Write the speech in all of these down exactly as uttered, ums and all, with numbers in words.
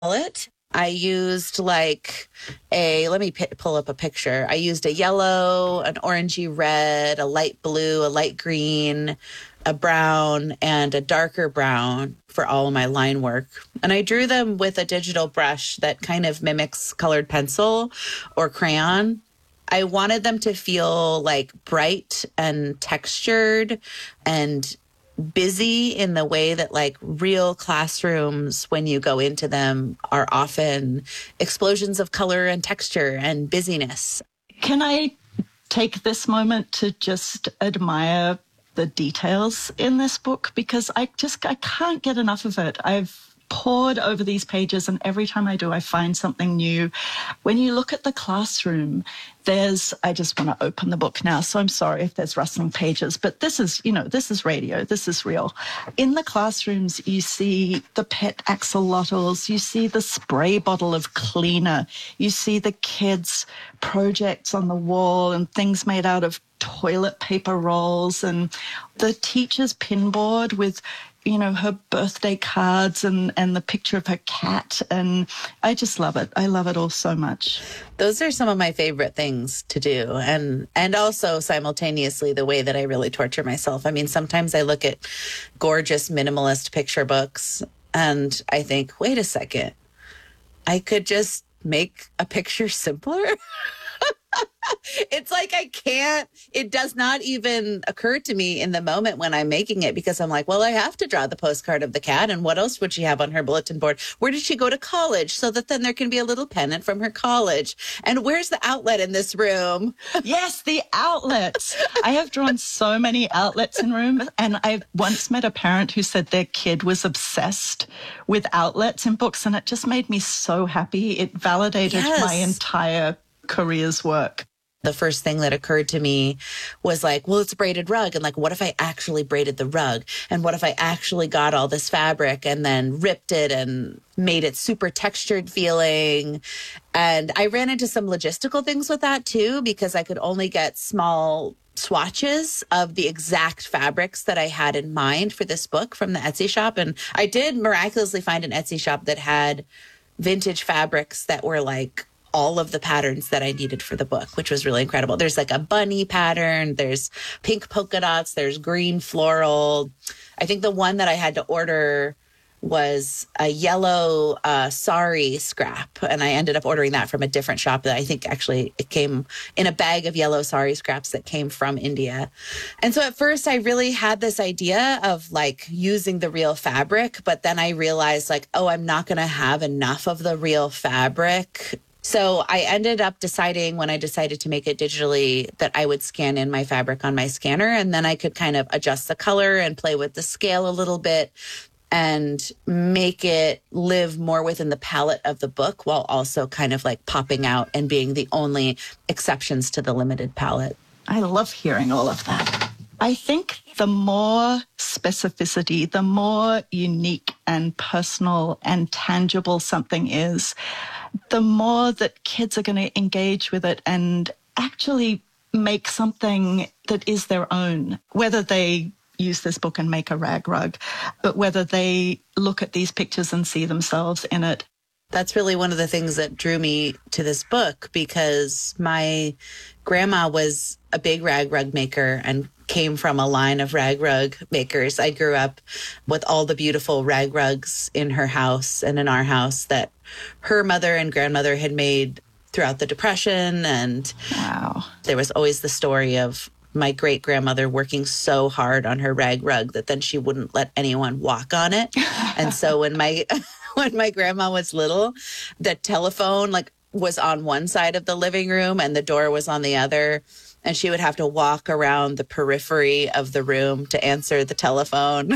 palette. I used like a, let me p- pull up a picture. I used a yellow, an orangey red, a light blue, a light green, a brown, and a darker brown for all of my line work. And I drew them with a digital brush that kind of mimics colored pencil or crayon. I wanted them to feel like bright and textured and busy in the way that like real classrooms, when you go into them, are often explosions of color and texture and busyness. Can I take this moment to just admire the details in this book? Because I just, I can't get enough of it. I've pored over these pages, and every time I do, I find something new. When you look at the classroom, there's, I just want to open the book now, so I'm sorry if there's rustling pages, but this is, you know, this is radio, this is real. In the classrooms, you see the pet axolotls, you see the spray bottle of cleaner, you see the kids' projects on the wall and things made out of toilet paper rolls, and the teacher's pinboard with, you know, her birthday cards and, and the picture of her cat. And I just love it. I love it all so much. Those are some of my favorite things to do. And, and also simultaneously the way that I really torture myself. I mean, sometimes I look at gorgeous minimalist picture books and I think, wait a second, I could just make a picture simpler. It's like I can't, it does not even occur to me in the moment when I'm making it, because I'm like, well, I have to draw the postcard of the cat. And what else would she have on her bulletin board? Where did she go to college? So that then there can be a little pennant from her college. And where's the outlet in this room? Yes, the outlets. I have drawn so many outlets in room. And I once met a parent who said their kid was obsessed with outlets in books. And it just made me so happy. It validated Yes. my entire career's work. The first thing that occurred to me was like, well, it's a braided rug. And like, what if I actually braided the rug? And what if I actually got all this fabric and then ripped it and made it super textured feeling? And I ran into some logistical things with that too, because I could only get small swatches of the exact fabrics that I had in mind for this book from the Etsy shop. And I did miraculously find an Etsy shop that had vintage fabrics that were like all of the patterns that I needed for the book, which was really incredible. There's like a bunny pattern, there's pink polka dots, there's green floral. I think the one that I had to order was a yellow uh, sari scrap, and I ended up ordering that from a different shop that I think actually it came in a bag of yellow sari scraps that came from India. And so at first I really had this idea of like using the real fabric, but then I realized like, oh, I'm not going to have enough of the real fabric. So I ended up deciding when I decided to make it digitally that I would scan in my fabric on my scanner, and then I could kind of adjust the color and play with the scale a little bit and make it live more within the palette of the book while also kind of like popping out and being the only exceptions to the limited palette. I love hearing all of that. I think the more specificity, the more unique and personal and tangible something is, the more that kids are going to engage with it and actually make something that is their own, whether they use this book and make a rag rug, but whether they look at these pictures and see themselves in it. That's really one of the things that drew me to this book, because my grandma was a big rag rug maker and came from a line of rag rug makers. I grew up with all the beautiful rag rugs in her house and in our house that her mother and grandmother had made throughout the Depression. And wow, there was always the story of my great grandmother working so hard on her rag rug that then she wouldn't let anyone walk on it. And so when my when my grandma was little, the telephone like was on one side of the living room and the door was on the other. And she would have to walk around the periphery of the room to answer the telephone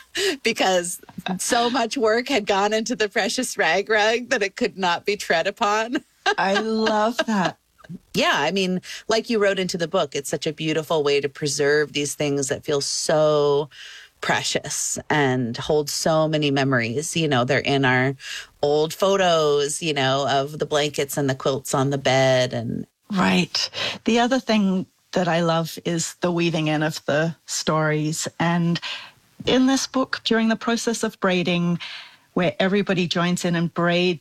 because so much work had gone into the precious rag rug that it could not be tread upon. I love that. Yeah, I mean, like you wrote into the book, it's such a beautiful way to preserve these things that feel so precious and hold so many memories. You know, they're in our old photos, you know, of the blankets and the quilts on the bed. And right. The other thing that I love is the weaving in of the stories. And in this book, during the process of braiding, where everybody joins in and braids